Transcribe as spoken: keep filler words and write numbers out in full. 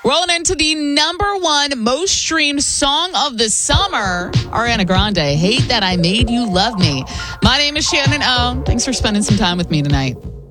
Rolling into the number one most streamed song of the summer, Ariana Grande, Hate That I Made You Love Me. My name is Shannon O. Thanks for spending some time with me tonight.